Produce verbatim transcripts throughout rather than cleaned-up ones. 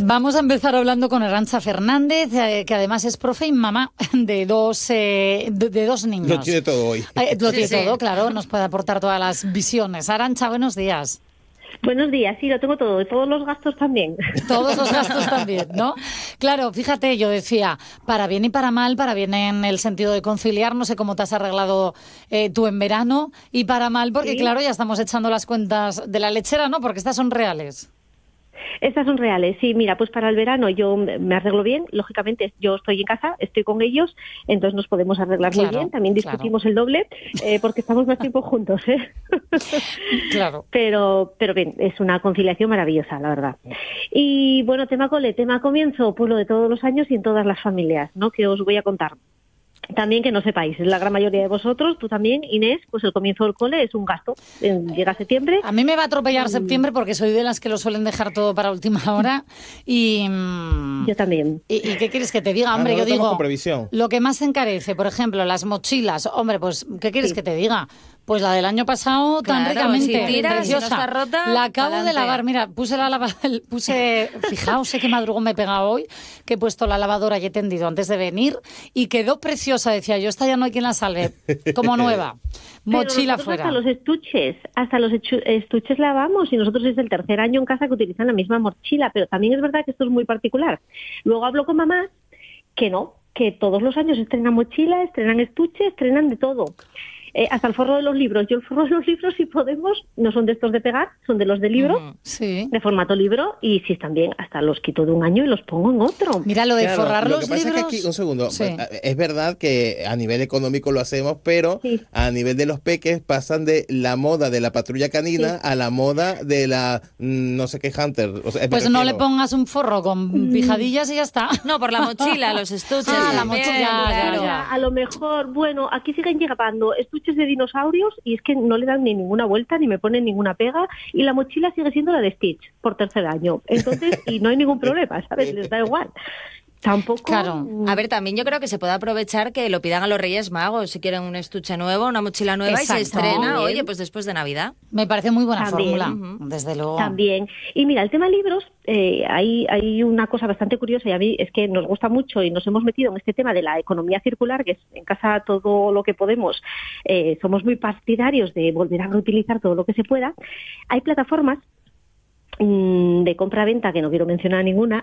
Vamos a empezar hablando con Arantxa Fernández, eh, que además es profe y mamá de dos, eh, de, de dos niños. Lo tiene todo hoy. Eh, lo Sí, tiene sí. todo, claro, nos puede aportar todas las visiones. Arantxa, buenos días. Buenos días, sí, lo tengo todo, y todos los gastos también. Todos los gastos también, ¿no? Claro, fíjate, yo decía, para bien y para mal, para bien en el sentido de conciliar, no sé cómo te has arreglado eh, tú en verano, y para mal porque, Sí. claro, ya estamos echando las cuentas de la lechera, ¿no? Porque estas son reales. Estas son reales, sí, mira, pues para el verano yo me arreglo bien, lógicamente yo estoy en casa, estoy con ellos, entonces nos podemos arreglar Claro, muy bien, también discutimos claro. el doble, eh, porque estamos más tiempo juntos, ¿eh? Claro. Pero, pero bien, es una conciliación maravillosa, la verdad. Y bueno, tema cole, tema comienzo, pues lo de todos los años y en todas las familias, ¿no? Que os voy a contar. También que no sepáis, la gran mayoría de vosotros, tú también, Inés, pues el comienzo del cole es un gasto. Eh, Llega septiembre. A mí me va a atropellar septiembre porque soy de las que lo suelen dejar todo para última hora y... mm, Yo también. ¿Y, y qué quieres que te diga? Ah, Hombre, no yo lo tomas digo, con previsión. lo que más se encarece, por ejemplo, las mochilas. Hombre, pues, ¿qué quieres Sí. que te diga? Pues la del año pasado, tan Claro, ricamente, si tiras, si no preciosa. está rota, la acabo de pa'lante. lavar, mira, puse la lava, puse, fijaos, sé qué madrugón me he pegado hoy, que he puesto la lavadora y he tendido antes de venir y quedó preciosa, decía yo, esta ya no hay quien la salve, como nueva. Pero Mochila nosotros fuera. Hasta los estuches, hasta los echu- estuches lavamos y nosotros es el tercer año en casa que utilizan la misma mochila, pero también es verdad que esto es muy particular. Luego hablo con mamás que no, que todos los años estrenan mochila, estrenan estuches, estrenan de todo. Eh, hasta el forro de los libros. Yo el forro de los libros, si podemos, no son de estos de pegar, son de los de libro, Mm. Sí. de formato libro, y si están bien, hasta los quito de un año y los pongo en otro. Mira, lo de Claro, forrar lo los que pasa libros... es que aquí, un segundo, Sí. es verdad que a nivel económico lo hacemos, pero Sí. a nivel de los peques pasan de la moda de la patrulla canina Sí. a la moda de la mm, no sé qué Hunter. O sea, me Pues no le refiero. pongas un forro con pijadillas y ya está. No, por la mochila, los estuches. Ah, la también, mochila, ya, claro. ya. A lo mejor, bueno, aquí siguen llegando estuches de dinosaurios y es que no le dan ni ninguna vuelta ni me ponen ninguna pega y la mochila sigue siendo la de Stitch por tercer año. Entonces, y no hay ningún problema, ¿sabes? Les da igual. Tampoco... Claro. A ver, también yo creo que se puede aprovechar que lo pidan a los Reyes Magos si quieren un estuche nuevo, una mochila nueva Exacto. y se estrena, También. oye, pues después de Navidad. Me parece muy buena También. fórmula, desde luego. También. Y mira, el tema libros, eh, hay, hay una cosa bastante curiosa y a mí es que nos gusta mucho y nos hemos metido en este tema de la economía circular, que es en casa todo lo que podemos, eh, somos muy partidarios de volver a reutilizar todo lo que se pueda. Hay plataformas mm, de compra-venta, que no quiero mencionar ninguna,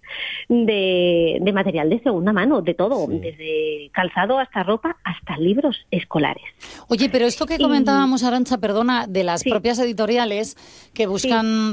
de, de material de segunda mano, de todo, Sí. desde calzado hasta ropa, hasta libros escolares. Oye, pero esto que Y- comentábamos, Arantxa, perdona, de las Sí. propias editoriales que buscan